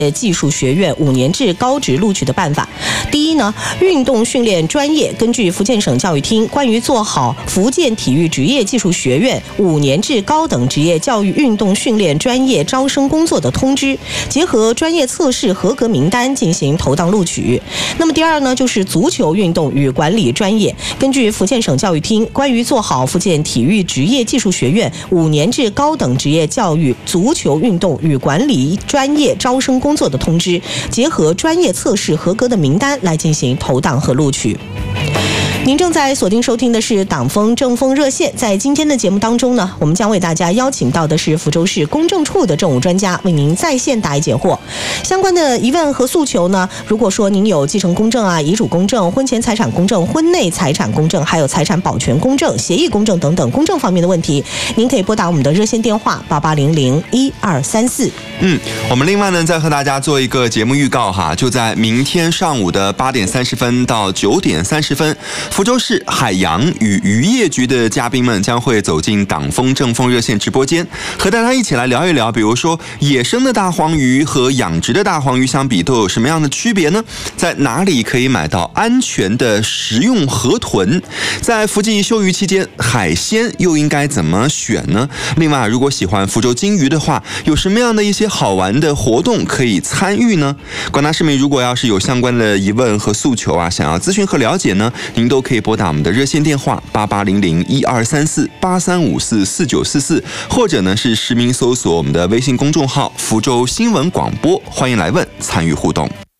技术学院5年制高职录取的办法。第一呢，运动训练专业根据福建省教育厅关于做好福建体育职业技术学院5年制高等职业教育运动训练专业招生工作的通知，结合专业测试合格名单进行投档录取。那么第二呢，就是足球运动与管理专业，根据福建省教育厅关于做好福建体育职业技术学院5年制高等职业教育足球运动与管理专业招生工作的通知，结合专业测试合格的名单来进行投档和录取。您正在锁定收听的是党风政风热线，在今天的节目当中呢，我们将为大家邀请到的是福州市公证处的政务专家，为您在线答疑解惑。相关的疑问和诉求呢，如果说您有继承公证啊、遗嘱公证、婚前财产公证、婚内财产公证，还有财产保全公证、协议公证等等公证方面的问题，您可以拨打我们的热线电话88001234。 我们另外呢，再和大家做一个节目预告哈，就在明天上午的8点30分到9点30分，福州市海洋与渔业局的嘉宾们将会走进党风政风热线直播间，和大家一起来聊一聊，比如说野生的大黄鱼和养殖的大黄鱼相比都有什么样的区别呢？在哪里可以买到安全的食用河豚？在福季休渔期间，海鲜又应该怎么选呢？另外，如果喜欢福州金鱼的话，有什么样的一些好玩的活动可以参与呢？广大市民如果要是有相关的疑问和诉求啊，想要咨询和了解呢，您都可以拨打我们的热线电话8800123483544944，或者呢是实名搜索我们的微信公众号福州新闻广播，欢迎来问参与互动。